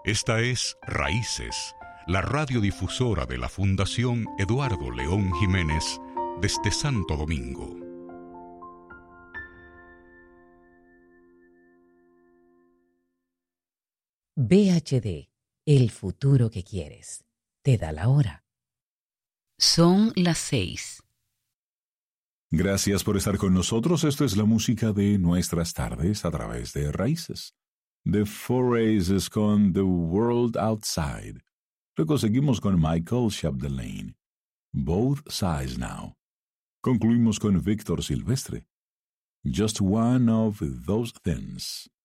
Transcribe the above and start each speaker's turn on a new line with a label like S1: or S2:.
S1: Esta es Raíces, la radiodifusora de la Fundación Eduardo León Jiménez desde Santo Domingo.
S2: VHD, el futuro que quieres. Te da la hora.
S3: Son las 6.
S4: Gracias por estar con nosotros. Esto es la música de nuestras tardes a través de Raíces. The Four Aces con The World Outside. Luego seguimos con Michael Chapdelaine. Both Sides Now. Concluimos con Víctor Silvestre. Just One of Those Things.